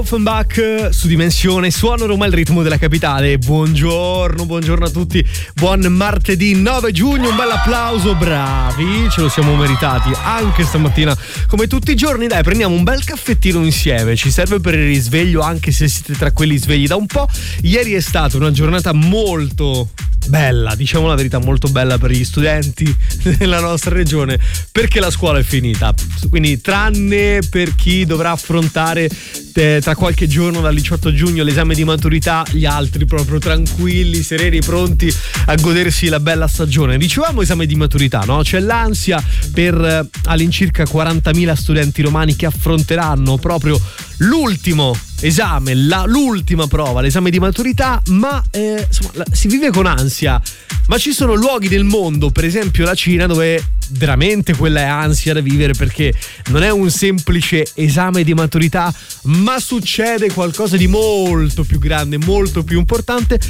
Offenbach su Dimensione, suono Roma, il ritmo della capitale. Buongiorno a tutti, buon martedì 9 giugno, un bel applauso, bravi, ce lo siamo meritati anche stamattina come tutti i giorni. Dai, prendiamo un bel caffettino insieme, ci serve per il risveglio anche se siete tra quelli svegli da un po'. Ieri è stata una giornata molto bella, diciamo la verità, molto bella per gli studenti nella nostra regione, perché la scuola è finita, quindi tranne per chi dovrà affrontare tra qualche giorno dal 18 giugno l'esame di maturità, gli altri proprio tranquilli, sereni, pronti a godersi la bella stagione. Dicevamo esame di maturità, no? C'è l'ansia per all'incirca 40.000 studenti romani che affronteranno proprio l'ultimo esame, l'ultima prova, l'esame di maturità, ma insomma si vive con ansia. Ma ci sono luoghi del mondo, per esempio la Cina, dove veramente quella è ansia da vivere, perché non è un semplice esame di maturità, ma succede qualcosa di molto più grande, molto più importante,